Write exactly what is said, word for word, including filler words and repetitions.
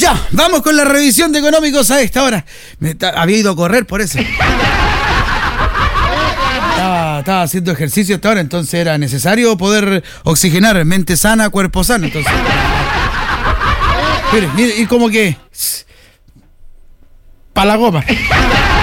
Ya, vamos con la revisión de económicos a esta hora. Me ta- había ido a correr por eso. Estaba, estaba haciendo ejercicio hasta ahora, entonces era necesario poder oxigenar mente sana, cuerpo sano. Entonces, mire, mire, y como que para la goma.